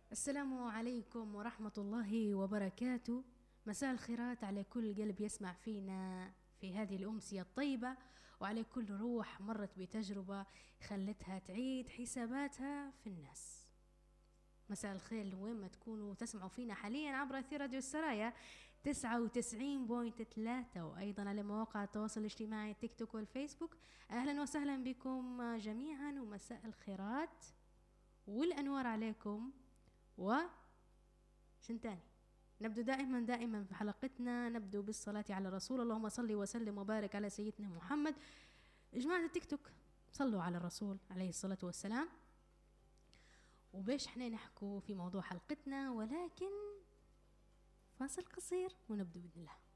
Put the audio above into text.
السلام عليكم ورحمة الله وبركاته. مساء الخيرات على كل قلب يسمع فينا في هذه الأمسية الطيبة، وعلى كل روح مرت بتجربة خلتها تعيد حساباتها في الناس. مساء الخير وين ما تكونوا تسمعوا فينا حاليا عبر أثير راديو السرايا 99.3، وأيضا على مواقع التواصل الاجتماعي تيك توك والفيسبوك. أهلا وسهلا بكم جميعا، ومساء الخيرات والأنوار عليكم. وشنتاني نبدو دائما في حلقتنا نبدو بالصلاة على الرسول، اللهم صل وسلم وبارك على سيدنا محمد. جماعة التيك توك صلوا على الرسول عليه الصلاة والسلام. وباش احنا نحكوا في موضوع حلقتنا، ولكن فاصل قصير ونبدو بإذن الله.